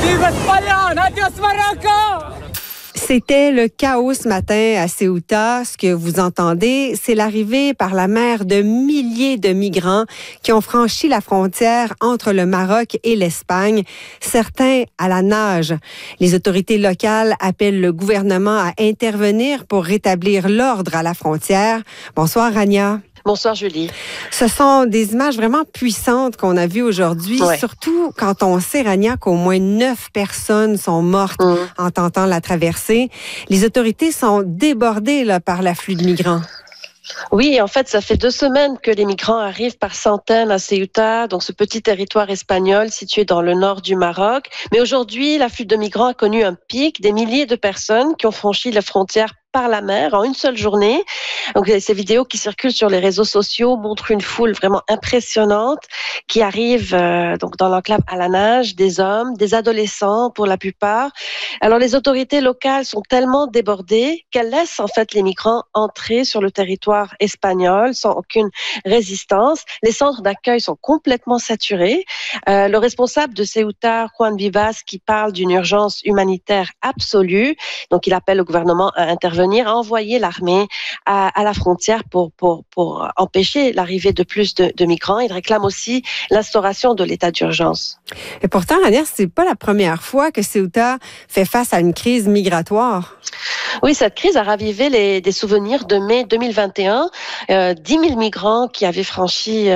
Viva España! Adios Marocco! C'était le chaos ce matin à Ceuta. Ce que vous entendez, c'est l'arrivée par la mer de milliers de migrants qui ont franchi la frontière entre le Maroc et l'Espagne, certains à la nage. Les autorités locales appellent le gouvernement à intervenir pour rétablir l'ordre à la frontière. Bonsoir, Rania. Bonsoir Julie. Ce sont des images vraiment puissantes qu'on a vues aujourd'hui, surtout quand on sait, Rania, qu'au moins 9 personnes sont mortes en tentant la traversée. Les autorités sont débordées là, par l'afflux de migrants. Oui, en fait, ça fait 2 semaines que les migrants arrivent par centaines à Ceuta, donc ce petit territoire espagnol situé dans le nord du Maroc. Mais aujourd'hui, l'afflux de migrants a connu un pic, des milliers de personnes qui ont franchi la frontière par la mer en une seule journée. Donc, ces vidéos qui circulent sur les réseaux sociaux montrent une foule vraiment impressionnante qui arrive donc dans l'enclave à la nage, des hommes, des adolescents pour la plupart. Alors, les autorités locales sont tellement débordées qu'elles laissent en fait les migrants entrer sur le territoire espagnol sans aucune résistance. Les centres d'accueil sont complètement saturés. Le responsable de Ceuta, Juan Vivas, qui parle d'une urgence humanitaire absolue, donc il appelle le gouvernement à intervenir, à envoyer l'armée à la frontière pour empêcher l'arrivée de plus de migrants. Il réclame aussi l'instauration de l'état d'urgence. Et pourtant, Rania, c'est pas la première fois que Ceuta fait face à une crise migratoire. Oui, cette crise a ravivé des souvenirs de mai 2021. 10 000 migrants qui avaient franchi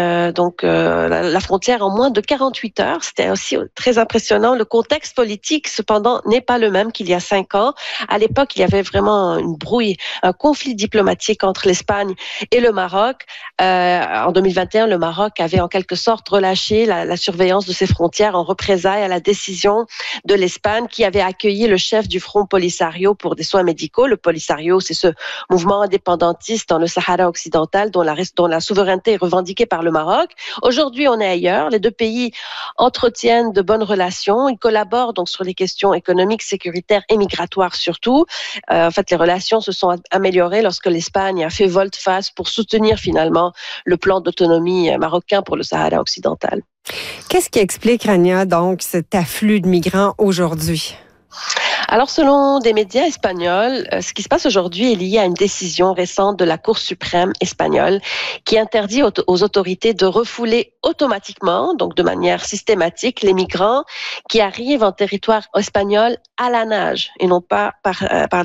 la frontière en moins de 48 heures. C'était aussi très impressionnant. Le contexte politique, cependant, n'est pas le même qu'il y a 5 ans. À l'époque, il y avait vraiment une brouille, un conflit diplomatique entre l'Espagne et le Maroc. En 2021, le Maroc avait en quelque sorte relâché la surveillance de ses frontières en représailles à la décision de l'Espagne qui avait accueilli le chef du Front Polisario pour des soins médicaux. Le Polisario, c'est ce mouvement indépendantiste dans le Sahara occidental dont la souveraineté est revendiquée par le Maroc. Aujourd'hui, on est ailleurs. Les 2 pays entretiennent de bonnes relations. Ils collaborent donc sur les questions économiques, sécuritaires et migratoires surtout. En fait, les relations se sont améliorées lorsque l'Espagne a fait volte-face pour soutenir finalement le plan d'autonomie marocain pour le Sahara occidental. Qu'est-ce qui explique, Rania, donc, cet afflux de migrants aujourd'hui? Alors, selon des médias espagnols, ce qui se passe aujourd'hui est lié à une décision récente de la Cour suprême espagnole qui interdit aux autorités de refouler automatiquement, donc de manière systématique, les migrants qui arrivent en territoire espagnol à la nage et non pas par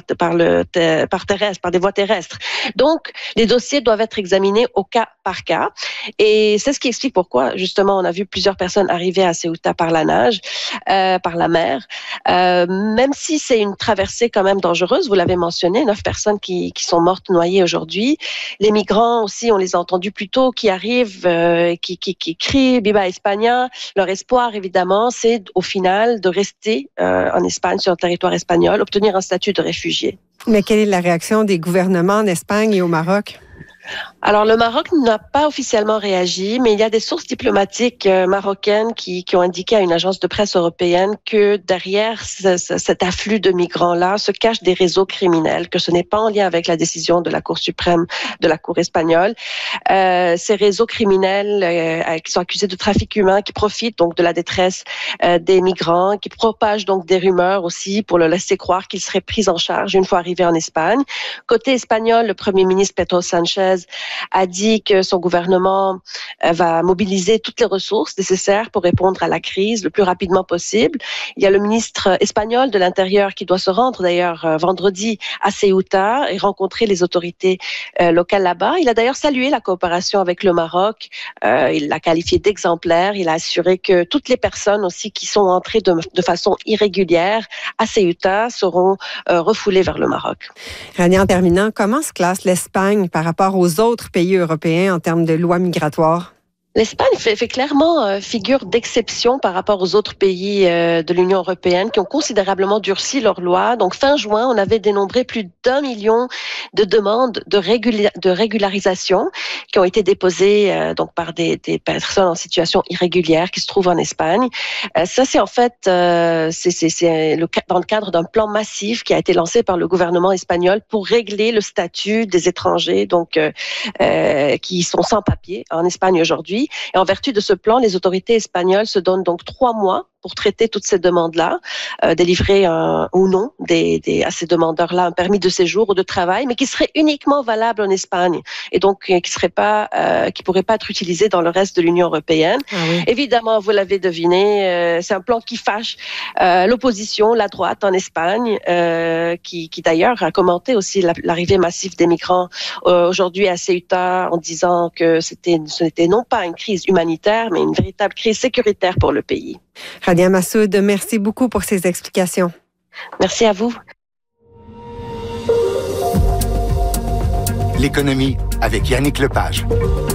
des voies terrestres. Donc, les dossiers doivent être examinés au cas par cas. Et c'est ce qui explique pourquoi, justement, on a vu plusieurs personnes arriver à Ceuta par la nage, par la mer. Même si c'est une traversée quand même dangereuse, vous l'avez mentionné, 9 personnes qui sont mortes noyées aujourd'hui. Les migrants aussi, on les a entendus plus tôt, qui arrivent, qui crient Viva España. Leur espoir, évidemment, c'est au final de rester en Espagne, sur le territoire espagnol, obtenir un statut de réfugié. Mais quelle est la réaction des gouvernements en Espagne et au Maroc? Alors, le Maroc n'a pas officiellement réagi, mais il y a des sources diplomatiques marocaines qui ont indiqué à une agence de presse européenne que derrière cet afflux de migrants-là se cachent des réseaux criminels, que ce n'est pas en lien avec la décision de la Cour suprême, de la Cour espagnole. Ces réseaux criminels qui sont accusés de trafic humain, qui profitent donc de la détresse des migrants, qui propagent donc des rumeurs aussi pour le laisser croire qu'ils seraient pris en charge une fois arrivés en Espagne. Côté espagnol, le Premier ministre Pedro Sánchez a dit que son gouvernement va mobiliser toutes les ressources nécessaires pour répondre à la crise le plus rapidement possible. Il y a le ministre espagnol de l'Intérieur qui doit se rendre d'ailleurs vendredi à Ceuta et rencontrer les autorités locales là-bas. Il a d'ailleurs salué la coopération avec le Maroc. Il l'a qualifié d'exemplaire. Il a assuré que toutes les personnes aussi qui sont entrées de façon irrégulière à Ceuta seront refoulées vers le Maroc. Rania, en terminant, comment se classe l'Espagne par rapport aux autres pays européens en termes de loi migratoire? L'Espagne fait clairement figure d'exception par rapport aux autres pays de l'Union européenne qui ont considérablement durci leurs lois. Donc fin juin, on avait dénombré plus d'1 million de demandes de régularisation qui ont été déposées donc par des personnes en situation irrégulière qui se trouvent en Espagne. Ça, c'est en fait dans le cadre d'un plan massif qui a été lancé par le gouvernement espagnol pour régler le statut des étrangers donc qui sont sans papier en Espagne aujourd'hui. Et en vertu de ce plan, les autorités espagnoles se donnent donc 3 mois pour traiter toutes ces demandes-là, délivrer ou non à ces demandeurs-là un permis de séjour ou de travail, mais qui serait uniquement valable en Espagne et donc qui pourrait pas être utilisé dans le reste de l'Union européenne. Ah oui. Évidemment, vous l'avez deviné, c'est un plan qui fâche l'opposition, la droite en Espagne, qui d'ailleurs a commenté aussi l'arrivée massive des migrants aujourd'hui à Ceuta en disant que ce n'était non pas une crise humanitaire, mais une véritable crise sécuritaire pour le pays. Rania Massoud, merci beaucoup pour ces explications. Merci à vous. L'économie avec Yannick Lepage.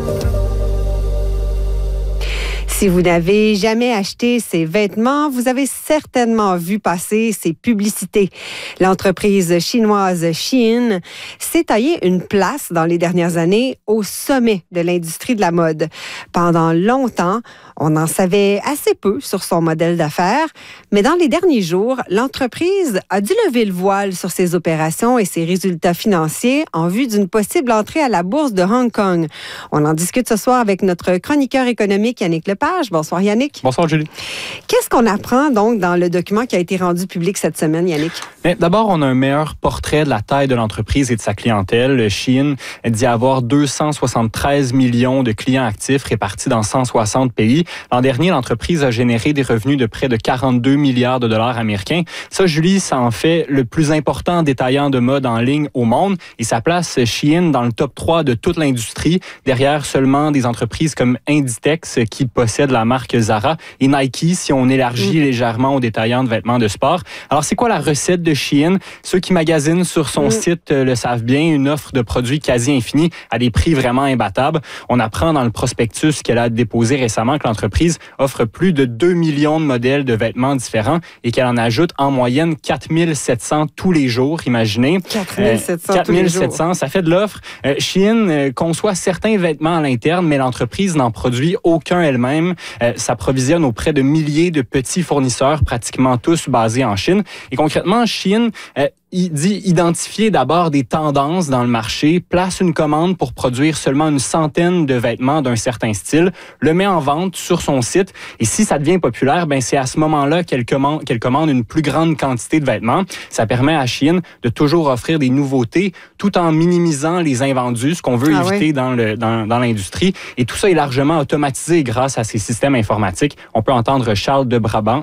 Si vous n'avez jamais acheté ces vêtements, vous avez certainement vu passer ces publicités. L'entreprise chinoise Shein s'est taillée une place dans les dernières années au sommet de l'industrie de la mode. Pendant longtemps, on en savait assez peu sur son modèle d'affaires, mais dans les derniers jours, l'entreprise a dû lever le voile sur ses opérations et ses résultats financiers en vue d'une possible entrée à la bourse de Hong Kong. On en discute ce soir avec notre chroniqueur économique Yannick Lepage. Bonsoir Yannick. Bonsoir Julie. Qu'est-ce qu'on apprend donc dans le document qui a été rendu public cette semaine, Yannick? D'abord, on a un meilleur portrait de la taille de l'entreprise et de sa clientèle. Shein dit avoir 273 millions de clients actifs répartis dans 160 pays. L'an dernier, l'entreprise a généré des revenus de près de 42 milliards de dollars américains. Ça, Julie, ça en fait le plus important détaillant de mode en ligne au monde. Et ça place Shein dans le top 3 de toute l'industrie, derrière seulement des entreprises comme Inditex qui possèdent la marque Zara et Nike si on élargit légèrement aux détaillants de vêtements de sport. Alors, c'est quoi la recette de Shein? Ceux qui magasinent sur son site le savent bien, une offre de produits quasi infinie à des prix vraiment imbattables. On apprend dans le prospectus qu'elle a déposé récemment que l'entreprise offre plus de 2 millions de modèles de vêtements différents et qu'elle en ajoute en moyenne 4700 tous les jours, imaginez. 4700 tous les jours. Ça fait de l'offre. Shein conçoit certains vêtements à l'interne, mais l'entreprise n'en produit aucun elle-même. S'approvisionne auprès de milliers de petits fournisseurs, pratiquement tous basés en Chine. Et concrètement, Shein il dit identifier d'abord des tendances dans le marché, place une commande pour produire seulement une centaine de vêtements d'un certain style, le met en vente sur son site et si ça devient populaire, ben c'est à ce moment-là qu'elle commande une plus grande quantité de vêtements. Ça permet à Shein de toujours offrir des nouveautés tout en minimisant les invendus, ce qu'on veut éviter dans l'industrie. Et tout ça est largement automatisé grâce à ces systèmes informatiques. On peut entendre Charles de Brabant,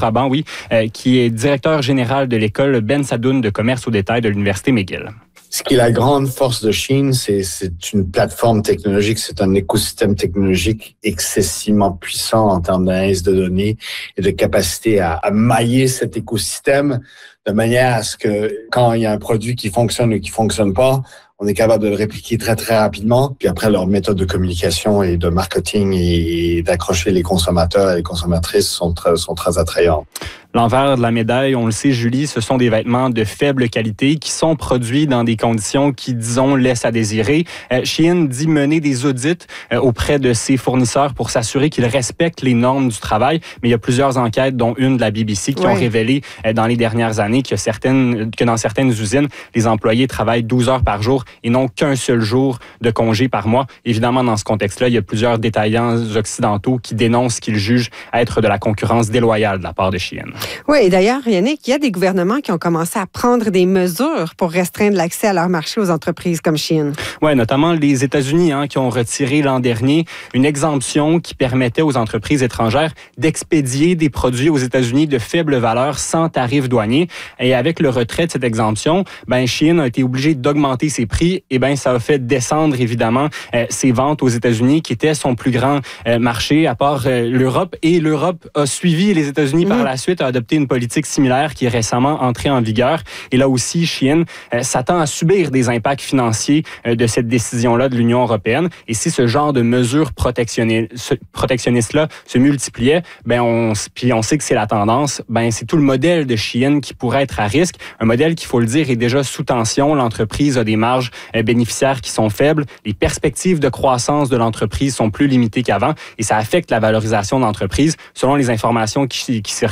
qui est directeur général de l'école Ben Sadoun de commerce au détail de l'Université McGill. Ce qui est la grande force de Shein, c'est une plateforme technologique, c'est un écosystème technologique excessivement puissant en termes d'analyse de données et de capacité à mailler cet écosystème de manière à ce que quand il y a un produit qui fonctionne ou qui fonctionne pas, on est capable de le répliquer très, très rapidement. Puis après, leur méthode de communication et de marketing et d'accrocher les consommateurs et les consommatrices sont très attrayants. L'envers de la médaille, on le sait, Julie, ce sont des vêtements de faible qualité qui sont produits dans des conditions qui, disons, laissent à désirer. Shein dit mener des audits auprès de ses fournisseurs pour s'assurer qu'ils respectent les normes du travail. Mais il y a plusieurs enquêtes, dont une de la BBC, qui ont révélé dans les dernières années que dans certaines usines, les employés travaillent 12 heures par jour et n'ont qu'un seul jour de congé par mois. Évidemment, dans ce contexte-là, il y a plusieurs détaillants occidentaux qui dénoncent ce qu'ils jugent être de la concurrence déloyale de la part de Shein. Oui, et d'ailleurs, Yannick, il y a des gouvernements qui ont commencé à prendre des mesures pour restreindre l'accès à leur marché aux entreprises comme Shein. Oui, notamment les États-Unis qui ont retiré l'an dernier une exemption qui permettait aux entreprises étrangères d'expédier des produits aux États-Unis de faible valeur sans tarif douanier. Et avec le retrait de cette exemption, Shein a été obligé d'augmenter ses prix et ça a fait descendre évidemment ses ventes aux États-Unis qui était son plus grand marché à part l'Europe. Et l'Europe a suivi les États-Unis par la suite, a adopté une politique similaire qui est récemment entrée en vigueur. Et là aussi, Shein s'attend à subir des impacts financiers de cette décision-là de l'Union européenne. Et si ce genre de mesures protectionnistes-là se multipliait, on sait que c'est la tendance, c'est tout le modèle de Shein qui pourrait être à risque. Un modèle qui, il faut le dire, est déjà sous tension. L'entreprise a des marges bénéficiaires qui sont faibles. Les perspectives de croissance de l'entreprise sont plus limitées qu'avant et ça affecte la valorisation de l'entreprise. Selon les informations qui circulent,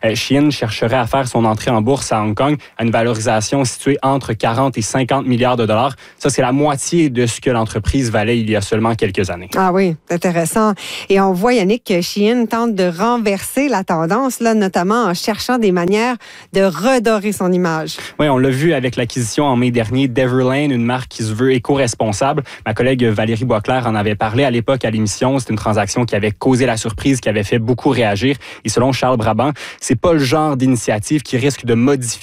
Shein chercherait à faire son entrée en bourse à Hong Kong à une valorisation située entre 40 et 50 milliards de dollars. Ça, c'est la moitié de ce que l'entreprise valait il y a seulement quelques années. Ah oui, c'est intéressant. Et on voit, Yannick, que Shein tente de renverser la tendance, là, notamment en cherchant des manières de redorer son image. Oui, on l'a vu avec l'acquisition en mai dernier d'Everlane, une marque qui se veut éco-responsable. Ma collègue Valérie Boisclair en avait parlé à l'époque à l'émission. C'est une transaction qui avait causé la surprise, qui avait fait beaucoup réagir. Et selon Charles Brabant, c'est pas le genre d'initiative qui risque de modifier